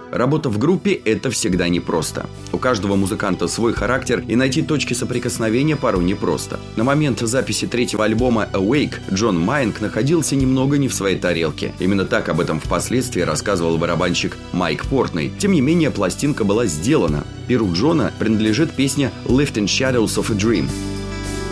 Работа в группе – это всегда непросто. У каждого музыканта свой характер, и найти точки соприкосновения порой непросто. На момент записи третьего альбома «Awake» Джон Майнг находился немного не в своей тарелке. Именно так об этом впоследствии рассказывал барабанщик Майк Портней. Тем не менее, пластинка была сделана. Перу Джона принадлежит песня «Lifting Shadows of a Dream».